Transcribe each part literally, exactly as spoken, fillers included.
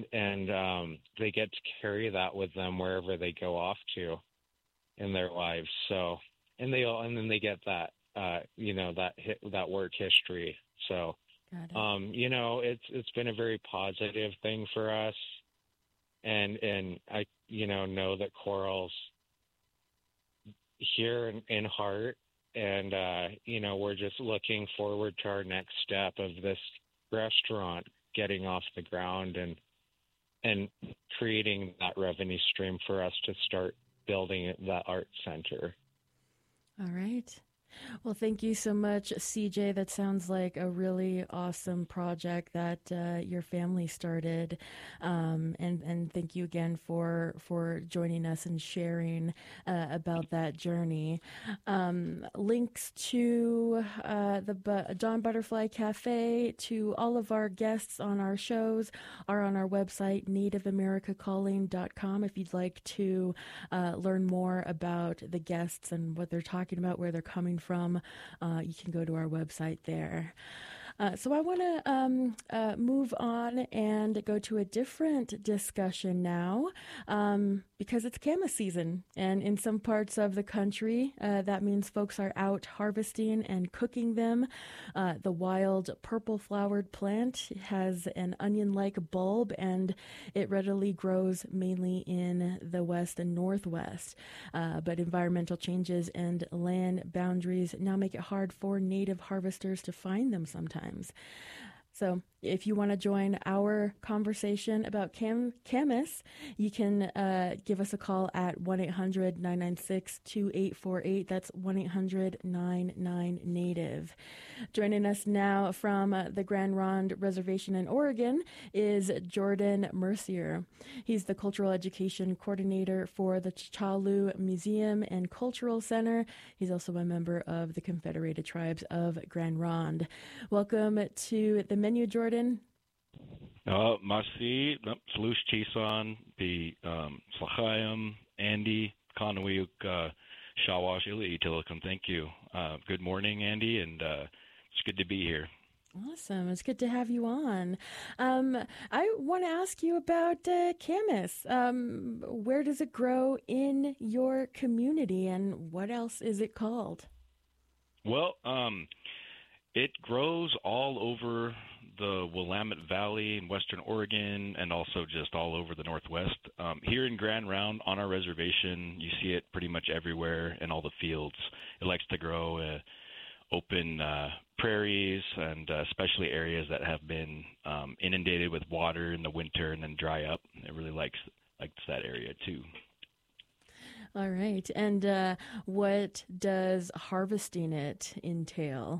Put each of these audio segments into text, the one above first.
and um, they get to carry that with them wherever they go off to in their lives. So, and they all, and then they get that, uh, you know, that hit, that work history. So, Got it. um, you know, it's it's been a very positive thing for us, and and I, you know, know that Coral's here in, in heart, and uh, you know, we're just looking forward to our next step of this restaurant getting off the ground and and creating that revenue stream for us to start building that art center. All right. Well, thank you so much, C J. That sounds like a really awesome project that uh, your family started, um, and and thank you again for for joining us and sharing uh, about that journey. Um, links to uh, the Bu- Dawn Butterfly Cafe, to all of our guests on our shows, are on our website, native america calling dot com. If you'd like to uh, learn more about the guests and what they're talking about, where they're coming from, uh, you can go to our website there. Uh, so I want to um, uh, move on and go to a different discussion now, um, because it's camas season, and in some parts of the country, uh, that means folks are out harvesting and cooking them. Uh, the wild purple flowered plant has an onion-like bulb, and it readily grows mainly in the west and northwest. Uh, but environmental changes and land boundaries now make it hard for native harvesters to find them sometimes. So if you want to join our conversation about cam- camas, you can uh, give us a call at one eight hundred nine nine six two eight four eight. That's one eight hundred nine nine native. Joining us now from uh, the Grand Ronde Reservation in Oregon is Jordan Mercier. He's the Cultural Education Coordinator for the Chalu Museum and Cultural Center. He's also a member of the Confederated Tribes of Grand Ronde. Welcome to the menu, Jordan. Uh, Masi, Slush Chison, the Slachayim, Andy, Kanawiyuk, Shawash, Ili, Tilikum. Thank you. Uh, good morning, Andy, and uh, it's good to be here. Awesome. It's good to have you on. Um, I want to ask you about uh, camas. Um, where does it grow in your community, and what else is it called? Well, um, it grows all over the Willamette Valley in western Oregon, and also just all over the Northwest. Um, here in Grand Ronde on our reservation, you see it pretty much everywhere in all the fields. It likes to grow uh, open uh, prairies, and uh, especially areas that have been um, inundated with water in the winter and then dry up. It really likes likes that area too. All right. And uh, what does harvesting it entail?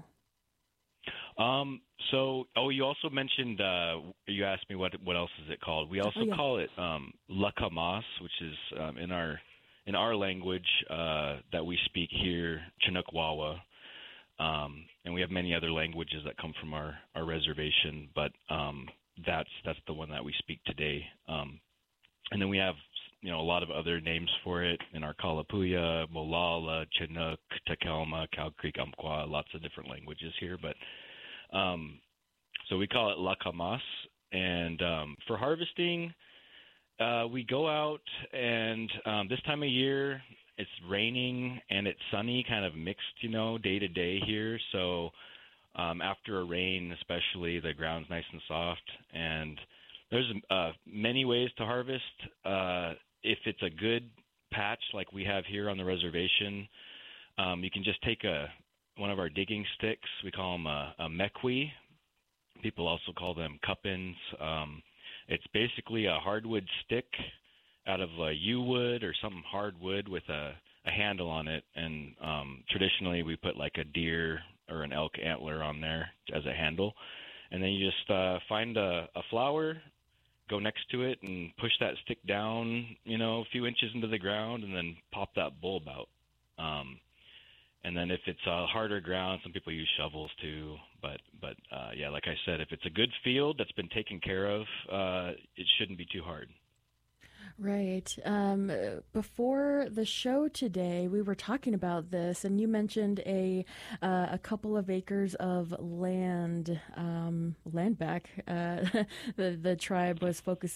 Um, so, oh, you also mentioned, uh, you asked me what what else is it called. We also Oh, yeah. call it um, lakamas, which is um, in our in our language uh, that we speak here, Chinookwawah. Um, and we have many other languages that come from our, our reservation, but um, that's that's the one that we speak today. Um, and then we have, you know, a lot of other names for it in our Kalapuya, Molalla, Chinook, Takelma, Cow Creek, Umpqua, lots of different languages here. But um, so we call it lakamas. And um, for harvesting, uh, we go out, and um, this time of year, it's raining and it's sunny, kind of mixed, you know, day to day here. So um, after a rain, especially, the ground's nice and soft. And there's uh, many ways to harvest. Uh, if it's a good patch like we have here on the reservation, um, you can just take a one of our digging sticks. We call them a, a mekwi. People also call them cuppins. Um, it's basically a hardwood stick out of a yew wood or some hardwood with a, a handle on it. And um, traditionally we put like a deer or an elk antler on there as a handle. And then you just uh, find a, a flower, go next to it and push that stick down, you know, a few inches into the ground, and then pop that bulb out. Um, and then if it's a harder ground, some people use shovels too. But, but uh, yeah, like I said, if it's a good field that's been taken care of, uh, it shouldn't be too hard. Right. Um, before the show today, we were talking about this, and you mentioned a uh, a couple of acres of land, um, land back. Uh, the the tribe was focusing